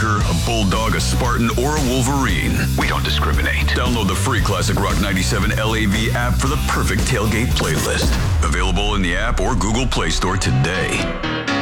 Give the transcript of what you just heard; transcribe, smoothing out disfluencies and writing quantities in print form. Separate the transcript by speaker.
Speaker 1: Ranger, a Bulldog, a Spartan, or a Wolverine. We don't discriminate. Download the free Classic Rock 97 LAV app for the perfect tailgate playlist. Available in the app or Google Play Store today.